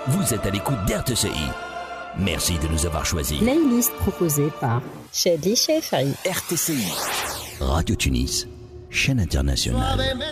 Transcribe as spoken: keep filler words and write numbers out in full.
Vous êtes à l'écoute d'R T C I. Merci de nous avoir choisis. Playlist proposée par Chadli Chaifari. R T C I. Radio Tunis, chaîne internationale.